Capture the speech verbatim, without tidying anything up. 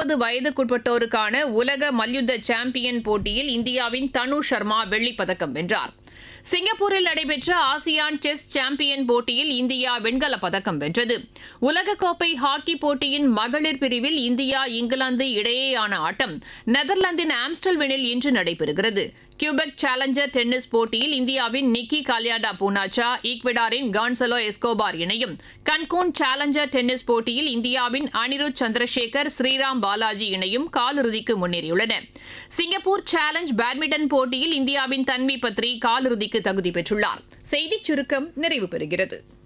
நாற்பது வயதுக்குட்பட்டோருக்கான உலக மல்யுத்த சாம்பியன் போட்டியில் இந்தியாவின் தனு சர்மா வெள்ளிப் பதக்கம் வென்றார். சிங்கப்பூரில் நடைபெற்ற ஆசியான் செஸ் சாம்பியன் போட்டியில் இந்தியா வெண்கலப் பதக்கம் வென்றது. உலகக்கோப்பை ஹாக்கி போட்டியின் மகளிர் பிரிவில் இந்தியா இங்கிலாந்து இடையேயான ஆட்டம் நெதர்லாந்தின் ஆம்ஸ்டல்வெனில் இன்று நடைபெறுகிறது. கியூபெக் சேலஞ்சர் டென்னிஸ் போட்டியில் இந்தியாவின் நிக்கி காலியாடா பூனாச்சா ஈக்வெடாரின் கான்சலோ எஸ்கோபார் இணையும் கன்கூன் சேலஞ்சர் டென்னிஸ் போட்டியில் இந்தியாவின் அனிருத் சந்திரசேகர் ஸ்ரீராம் பாலாஜி இணையும் காலிறுதிக்கு முன்னேறியுள்ளன. சிங்கப்பூர் சேலஞ்ச் பேட்மிண்டன் போட்டியில் இந்தியாவின் தன்வி பத்ரி காலிறுதிக்கு தகுதி பெற்றுள்ளார். செய்திச் சுருக்கம் நிறைவு பெறுகிறது.